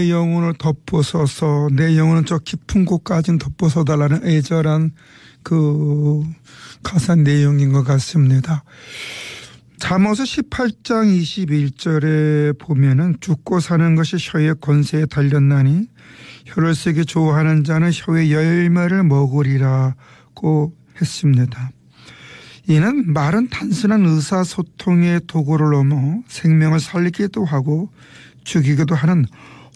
내 영혼을 덮어서서 내 영혼은 저 깊은 곳까지 덮어서 달라는 애절한 그 가사 내용인 것 같습니다. 잠언서 18장 21절에 보면은 죽고 사는 것이 혀의 권세에 달렸나니 혀를 쓰기 좋아하는 자는 혀의 열매를 먹으리라고 했습니다. 이는 말은 단순한 의사소통의 도구를 넘어 생명을 살리기도 하고 죽이기도 하는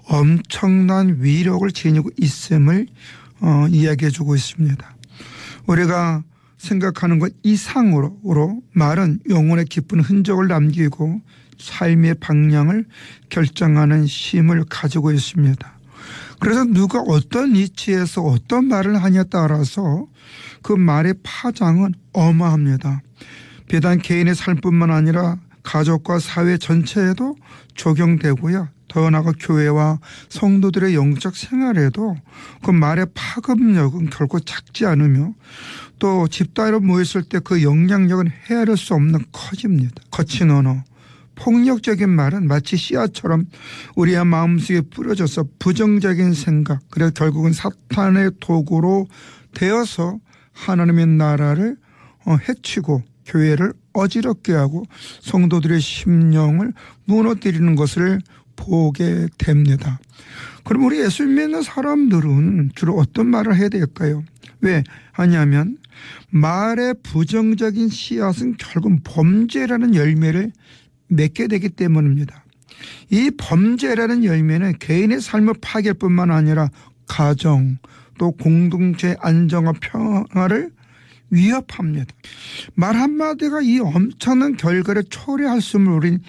엄청난 위력을 지니고 있음을 이야기해 주고 있습니다. 우리가 생각하는 것 이상으로 말은 영혼에 깊은 흔적을 남기고 삶의 방향을 결정하는 힘을 가지고 있습니다. 그래서 누가 어떤 위치에서 어떤 말을 하냐에 따라서 그 말의 파장은 어마합니다. 비단 개인의 삶뿐만 아니라 가족과 사회 전체에도 적용되고요. 더 나아가 교회와 성도들의 영적 생활에도 그 말의 파급력은 결코 작지 않으며 또 집단으로 모였을 때 그 영향력은 헤아릴 수 없는 커집니다. 거친 언어, 폭력적인 말은 마치 씨앗처럼 우리의 마음속에 뿌려져서 부정적인 생각, 그래서 결국은 사탄의 도구로 되어서 하나님의 나라를 해치고 교회를 어지럽게 하고 성도들의 심령을 무너뜨리는 것을 보게 됩니다. 그럼 우리 예수 믿는 사람들은 주로 어떤 말을 해야 될까요? 왜 하냐면 말의 부정적인 씨앗은 결국 범죄라는 열매를 맺게 되기 때문입니다. 이 범죄라는 열매는 개인의 삶을 파괴할 뿐만 아니라 가정 또 공동체의 안정과 평화를 위협합니다. 말 한마디가 이 엄청난 결과를 초래할 수 있음을 우리는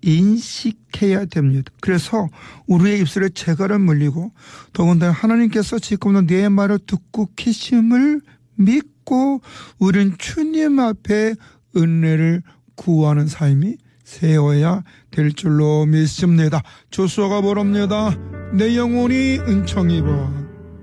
인식해야 됩니다. 그래서 우리의 입술에 재갈을 물리고 더군다나 하나님께서 지금도 내 말을 듣고 계심을 믿고 우리는 주님 앞에 은혜를 구하는 삶이 세워야 될 줄로 믿습니다. 조수아가 보랍니다. 내 영혼이 은총 입어